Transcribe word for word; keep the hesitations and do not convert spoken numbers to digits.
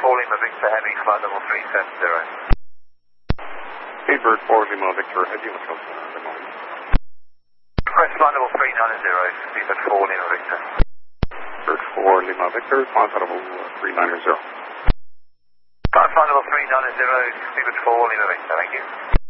four Lima Victor Heavy, flight level three seven zero. Speedbird four Lima Victor Heavy, let's go center at the moment. Request flight level three nine zero, Speedbird four Lima Victor. Bird four Lima Victor, flight level three nine zero. Flight level three nine zero, Speedbird four Lima Victor, thank you.